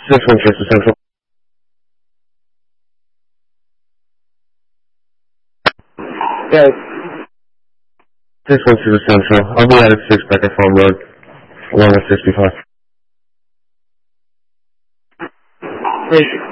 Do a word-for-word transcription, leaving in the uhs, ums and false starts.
six one six to Central. Yeah. six one six to Central. I'll be out at six Becker Farm Road, along with sixty-five. Great.